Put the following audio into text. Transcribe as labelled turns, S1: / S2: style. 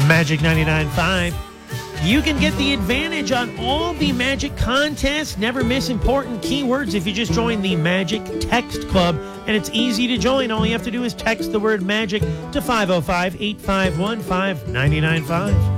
S1: Magic 99.5. You can get the advantage on all the Magic contests. Never miss important keywords if you just join the Magic Text Club. And it's easy to join. All you have to do is text the word MAGIC to 505-851-5995.